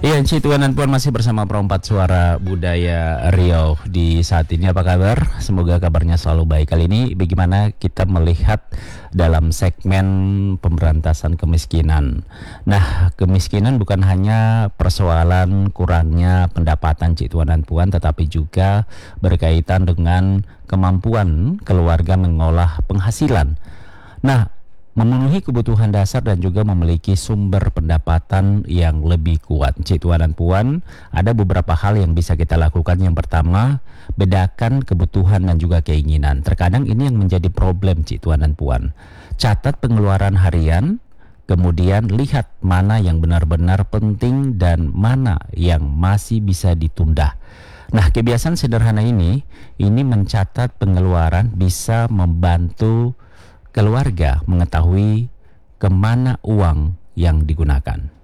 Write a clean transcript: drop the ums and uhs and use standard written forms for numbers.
Iya, Ci, Tuan dan Puan masih bersama Perompat Suara Budaya Riau di saat ini. Apa kabar? Semoga kabarnya selalu baik. Kali ini bagaimana kita melihat dalam segmen pemberantasan kemiskinan. Nah, kemiskinan bukan hanya persoalan kurangnya pendapatan Ci, Tuan dan Puan, tetapi juga berkaitan dengan kemampuan keluarga mengolah penghasilan. Nah, memenuhi kebutuhan dasar dan juga memiliki sumber pendapatan yang lebih kuat. Cik Tuan dan Puan, ada beberapa hal yang bisa kita lakukan. Yang pertama, bedakan kebutuhan dan juga keinginan. Terkadang ini yang menjadi problem, Cik Tuan dan Puan. Catat pengeluaran harian, kemudian lihat mana yang benar-benar penting dan mana yang masih bisa ditunda. Nah, kebiasaan sederhana ini mencatat pengeluaran bisa membantu keluarga mengetahui kemana uang yang digunakan.